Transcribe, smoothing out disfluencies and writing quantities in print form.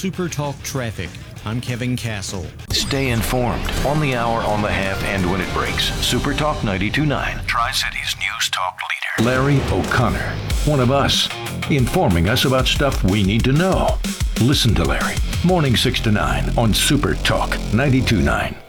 Super Talk Traffic. I'm Kevin Castle. Stay informed on the hour, on the half, and when it breaks. Super Talk 92.9, Tri-Cities News Talk leader. Larry O'Connor, one of us, informing us about stuff we need to know. Listen to Larry, morning 6 to 9 on Super Talk 92.9.